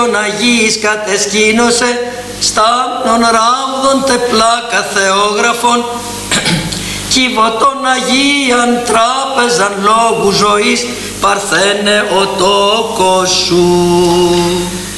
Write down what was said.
Αγίης κατεσκήνωσε στάμνων ράουδων τεπλάκα θεόγραφων κυβωτών Αγίαν τράπεζαν λόγου ζωής παρθένε ο τόκος σου.